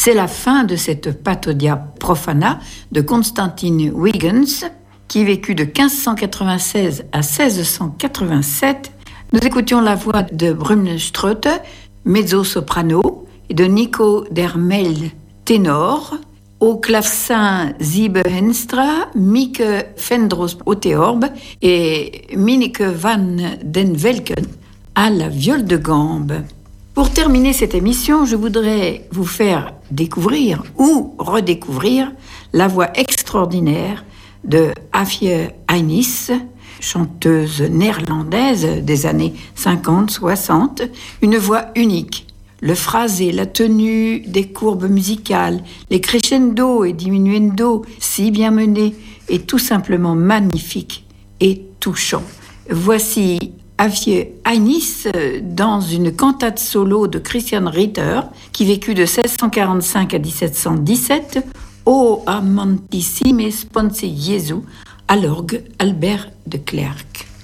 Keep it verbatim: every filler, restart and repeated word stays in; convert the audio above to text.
C'est la fin de cette Pathodia profana de Constantine Huygens, qui vécut de quinze cent quatre-vingt-seize à seize cent quatre-vingt-sept. Nous écoutions la voix de Brummelströte, mezzo-soprano, et de Nico Dermel, ténor. Au clavecin Siebe Henstra, Mieke Fendros au théorbe et Minneke van den Welken à la viole de gambe. Pour terminer cette émission, je voudrais vous faire découvrir ou redécouvrir la voix extraordinaire de Afje Heinis, chanteuse néerlandaise des années cinquante soixante, une voix unique. Le phrasé, la tenue des courbes musicales, les crescendo et diminuendo, si bien menés et tout simplement magnifiques et touchants. Voici Afje Heinis dans une cantate solo de Christian Ritter, qui vécut de seize cent quarante-cinq à dix-sept cent dix-sept, O amantissime sponse Jesu, à l'orgue Albert de Clercq.